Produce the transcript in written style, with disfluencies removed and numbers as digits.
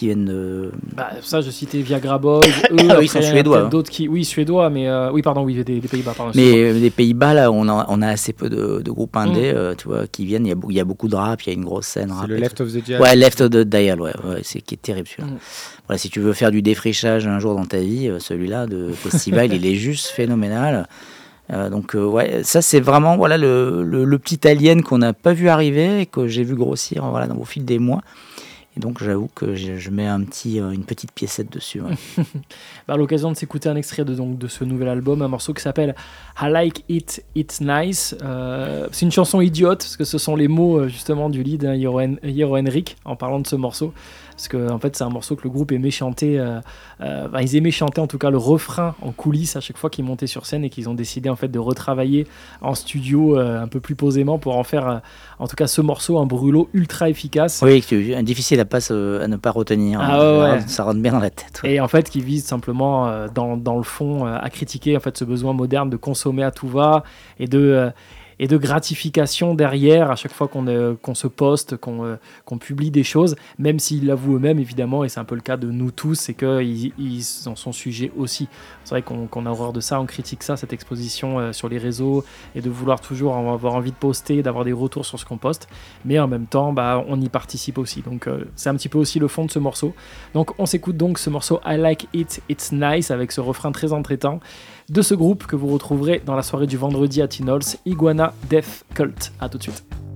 qui viennent de... Ça, je citais Viagra Boys. Eux, ils sont suédois. D'autres qui... Oui, suédois, mais... des Pays-Bas, pardon. Mais des Pays-Bas, là, on a assez peu de groupes indés, tu vois, qui viennent. Il y a beaucoup de rap, il y a une grosse scène rap. C'est le Left of the Dial. Ouais, Left of the Dial, c'est qui est terrible celui-là. Voilà, si tu veux faire du défrichage un jour dans ta vie, celui-là de festival, il est juste phénoménal. Ça c'est vraiment le petit alien qu'on n'a pas vu arriver et que j'ai vu grossir au fil des mois. Et donc j'avoue que je mets une petite piécette dessus. Ouais. À l'occasion de s'écouter un extrait de ce nouvel album, un morceau qui s'appelle I Like It, It's Nice. C'est une chanson idiote parce que ce sont les mots justement du lead Jero Henrik en parlant de ce morceau. Parce que en fait, c'est un morceau que le groupe aimait chanter. Ils aimaient chanter en tout cas le refrain en coulisses à chaque fois qu'ils montaient sur scène et qu'ils ont décidé en fait de retravailler en studio un peu plus posément pour en faire en tout cas ce morceau un brûlot ultra efficace. Oui, difficile à ne pas retenir. Ça rentre bien dans la tête. Ouais. Et en fait, qui vise simplement dans le fond à critiquer en fait ce besoin moderne de consommer à tout va et de gratification derrière à chaque fois qu'on se poste, qu'on publie des choses, même s'ils l'avouent eux-mêmes évidemment, et c'est un peu le cas de nous tous, c'est qu'ils en sont sujets aussi. C'est vrai qu'on a horreur de ça, on critique ça, cette exposition sur les réseaux, et de vouloir toujours avoir envie de poster, d'avoir des retours sur ce qu'on poste, mais en même temps, on y participe aussi. Donc c'est un petit peu aussi le fond de ce morceau. Donc on s'écoute donc ce morceau I Like It, It's Nice, avec ce refrain très entêtant, de ce groupe que vous retrouverez dans la soirée du vendredi à Tinols, Iguana Death Cult. À tout de suite.